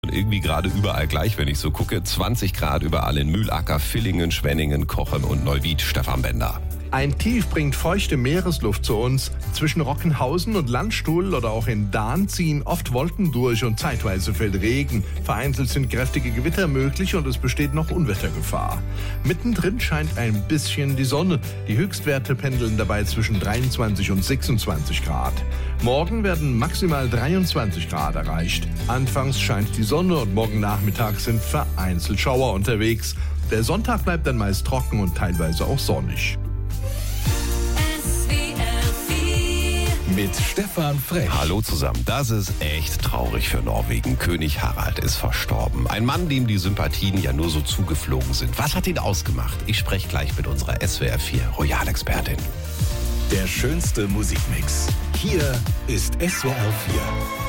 Und irgendwie gerade überall gleich, wenn ich so gucke. 20 Grad überall in Mühlacker, Villingen, Schwenningen, Kochen und Neuwied. Stefan Bender. Ein Tief bringt feuchte Meeresluft zu uns. Zwischen Rockenhausen und Landstuhl oder auch in Dahn ziehen oft Wolken durch und zeitweise fällt Regen. Vereinzelt sind kräftige Gewitter möglich und es besteht noch Unwettergefahr. Mittendrin scheint ein bisschen die Sonne. Die Höchstwerte pendeln dabei zwischen 23 und 26 Grad. Morgen werden maximal 23 Grad erreicht. Anfangs scheint die Sonne und morgen Nachmittag sind vereinzelt Schauer unterwegs. Der Sonntag bleibt dann meist trocken und teilweise auch sonnig. Mit Stefan Frech. Hallo zusammen. Das ist echt traurig für Norwegen. König Harald ist verstorben. Ein Mann, dem die Sympathien ja nur so zugeflogen sind. Was hat ihn ausgemacht? Ich spreche gleich mit unserer SWR 4 Royal-Expertin. Der schönste Musikmix. Hier ist SWR 4.